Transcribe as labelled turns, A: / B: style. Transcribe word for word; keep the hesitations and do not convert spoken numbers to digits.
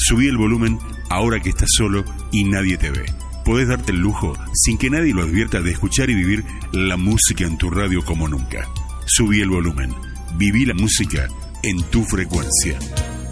A: Subí el volumen ahora que estás solo y nadie te ve. Podés darte el lujo, sin que nadie lo advierta, de escuchar y vivir la música en tu radio como nunca. Subí el volumen. Viví la música en tu frecuencia.